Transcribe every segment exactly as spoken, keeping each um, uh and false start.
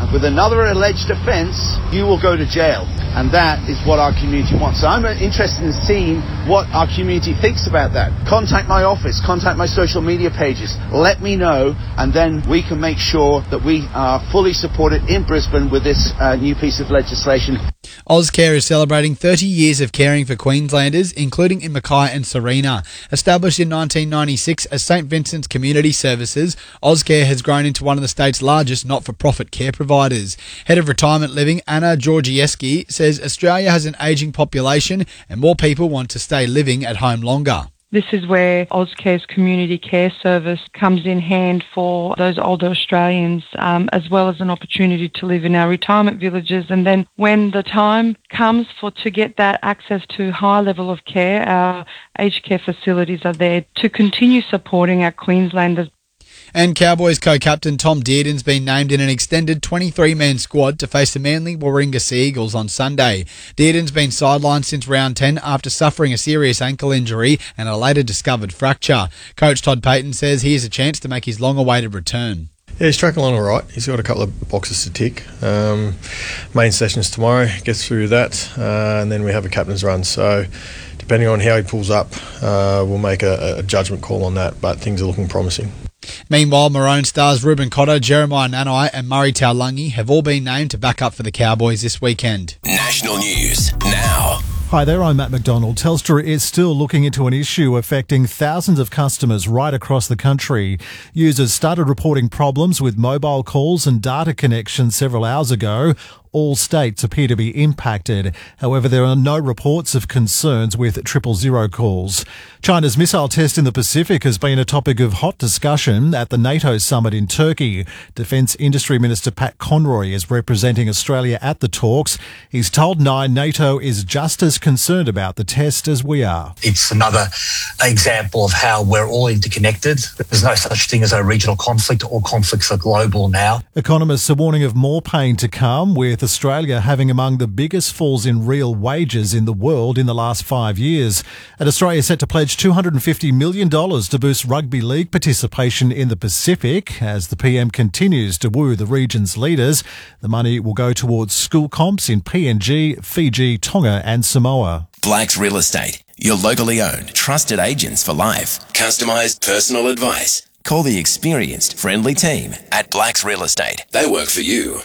with another alleged offence, you will go to jail. And that is what our community wants. So I'm interested in seeing what our community thinks about that. Contact my office, contact my social media pages, let me know, and then we can make sure that we are fully supported in Brisbane with this uh, new piece of legislation. Ozcare is celebrating thirty years of caring for Queenslanders, including in Mackay and Serena. Established in nineteen ninety-six as St Vincent's Community Services, Ozcare has grown into one of the state's largest not-for-profit care providers. Head of Retirement Living, Anna Georgieski, says Australia has an ageing population and more people want to stay living at home longer. This is where Ozcare's community care service comes in hand for those older Australians, um, as well as an opportunity to live in our retirement villages. And then when the time comes for to get that access to high level of care, our aged care facilities are there to continue supporting our Queenslanders. And Cowboys co-captain Tom Dearden's been named in an extended twenty-three man squad to face the Manly Warringah Sea Eagles on Sunday. Dearden's been sidelined since round ten after suffering a serious ankle injury and a later discovered fracture. Coach Todd Payton says he has a chance to make his long-awaited return. Yeah, he's tracking along all right. He's got a couple of boxes to tick. Um, main sessions tomorrow, gets through that, uh, and then we have a captain's run. So depending on how he pulls up, uh, we'll make a, a judgment call on that, but things are looking promising. Meanwhile, Maroon stars Ruben Cotter, Jeremiah Nanai and Murray Taulagi have all been named to back up for the Cowboys this weekend. National news now. Hi there, I'm Matt McDonald. Telstra is still looking into an issue affecting thousands of customers right across the country. Users started reporting problems with mobile calls and data connections several hours ago. All states appear to be impacted. However, there are no reports of concerns with triple zero calls. China's missile test in the Pacific has been a topic of hot discussion at the NATO summit in Turkey. Defence Industry Minister Pat Conroy is representing Australia at the talks. He's told Nine NATO is just as concerned about the test as we are. It's another example of how we're all interconnected. There's no such thing as a regional conflict. All conflicts are global now. Economists are warning of more pain to come, with Australia having among the biggest falls in real wages in the world in the last five years. And Australia is set to pledge two hundred fifty million dollars to boost rugby league participation in the Pacific as the P M continues to woo the region's leaders. The money will go towards school comps in P N G, Fiji, Tonga and Samoa. Blacks Real Estate, your locally owned, trusted agents for life. Customised personal advice. Call the experienced, friendly team at Blacks Real Estate. They work for you.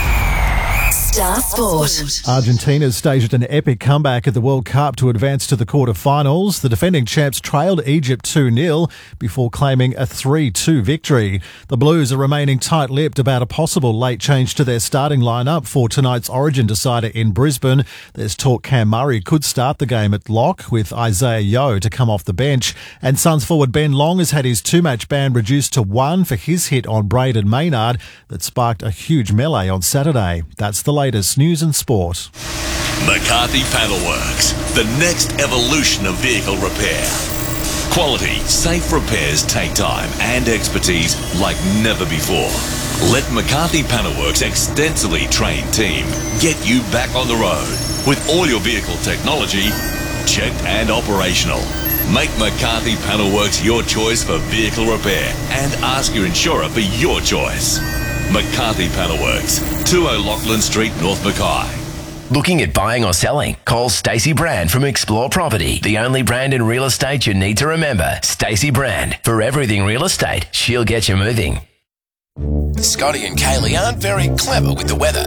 Star Sport. Argentina staged an epic comeback at the World Cup to advance to the quarter-finals. The defending champs trailed Egypt two nil before claiming a three two victory. The Blues are remaining tight-lipped about a possible late change to their starting lineup for tonight's Origin decider in Brisbane. There's talk Cam Murray could start the game at lock, with Isaiah Yeo to come off the bench. And Suns forward Ben Long has had his two-match ban reduced to one for his hit on Braden Maynard that sparked a huge melee on Saturday. That's the latest news and sport. McCarthy Panelworks, the next evolution of vehicle repair. Quality, safe repairs take time and expertise like never before. Let McCarthy Panelworks' extensively trained team get you back on the road with all your vehicle technology checked and operational. Make McCarthy Panelworks your choice for vehicle repair and ask your insurer for your choice. McCarthy Panelworks, two O'Loughlin Street, North Mackay. Looking at buying or selling? Call Stacey Brand from Explore Property, the only brand in real estate you need to remember. Stacey Brand. For everything real estate, she'll get you moving. Scotty and Kaylee aren't very clever with the weather.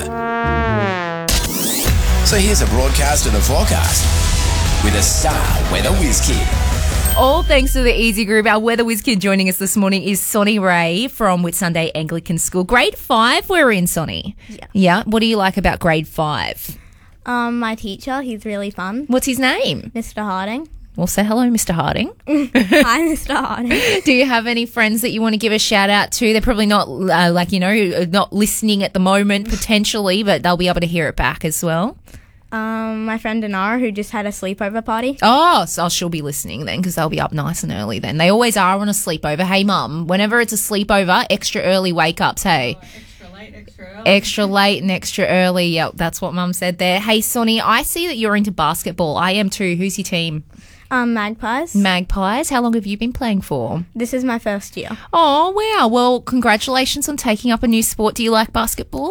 So here's a broadcast of the forecast with a star weather whiz kid. All thanks to the Easy Group. Our weather whiz kid joining us this morning is Sonny Ray from Whitsunday Anglican School. Grade five, we're in, Sonny. Yeah. Yeah. What do you like about grade five? Um, my teacher, he's really fun. What's his name? Mister Harding. Well, say hello, Mister Harding. Hi, Mister Harding. Do you have any friends that you want to give a shout out to? They're probably not, uh, like, you know, not listening at the moment, potentially, but they'll be able to hear it back as well. Um, my friend Dinara, who just had a sleepover party. Oh, so she'll be listening then, because they'll be up nice and early then. They always are on a sleepover. Hey, Mum, whenever it's a sleepover, extra early wake-ups, hey? Oh, extra late, extra early. Extra late and extra early. Yep, that's what Mum said there. Hey, Sonny, I see that you're into basketball. I am too. Who's your team? Um, Magpies. Magpies. How long have you been playing for? This is my first year. Oh, wow. Well, congratulations on taking up a new sport. Do you like basketball?